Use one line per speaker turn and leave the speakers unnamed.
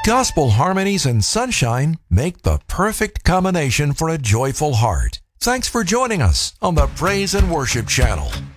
Gospel harmonies and sunshine make the perfect combination for a joyful heart. Thanks for joining us on the Praise and Worship Channel.